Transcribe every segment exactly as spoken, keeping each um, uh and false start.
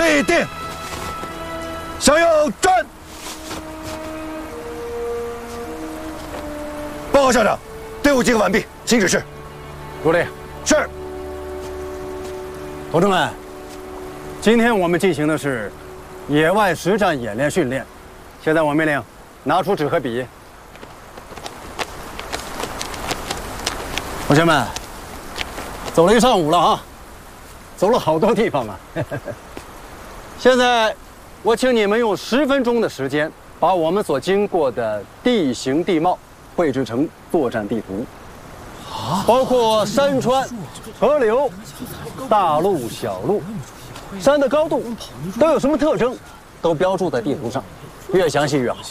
立定，向右转。报告校长，队伍集合完毕，请指示。 如令。 是。 同志们，今天我们进行的是野外实战演练训练。现在我命令，拿出纸和笔。同学们，走了一上午了啊，走了好多地方啊。现在，我请你们用十分钟的时间，把我们所经过的地形地貌绘制成作战地图。 包括山川、河流、大路、小路，山的高度都有什么特征，都标注在地图上，越详细越好。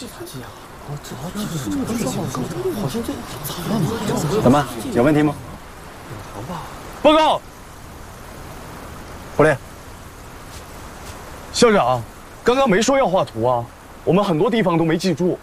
怎么有问题吗？ 报告， 胡烈， 校长，刚刚没说要画图啊，我们很多地方都没记住。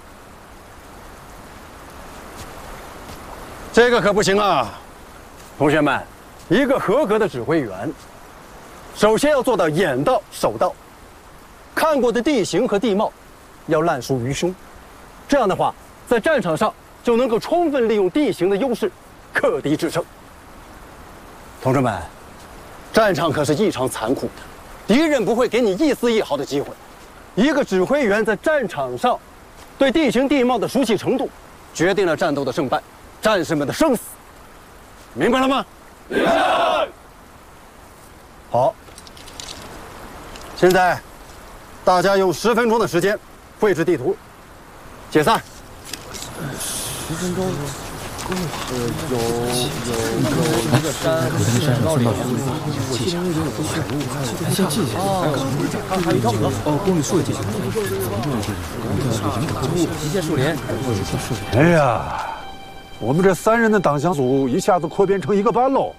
这个可不行啊！同学们，一个合格的指挥员，首先要做到眼到手到，看过的地形和地貌要烂熟于胸，这样的话，在战场上就能够充分利用地形的优势，克敌制胜。同志们，战场可是异常残酷的，敌人不会给你一丝一毫的机会。一个指挥员在战场上对地形地貌的熟悉程度，决定了战斗的胜败。 战士们的生死，明白了吗？明白。好，现在大家用十分钟的时间绘制地图，解散。 十分钟，呃，有有有一个山，高岭，其中有不是先记一下。哦，还有一条河。哦，公里数也记下来。一介树林。 哎呀。 我们这三人的党项组一下子扩编成一个班喽。